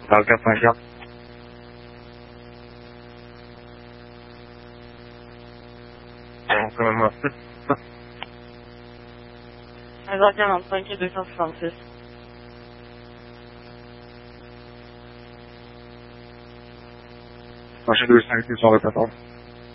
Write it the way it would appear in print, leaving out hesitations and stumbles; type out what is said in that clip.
Tackar, tackar. Som en möte. Exato, não. Point de São Francisco. Varsågod, snällt till svaret, herr talman.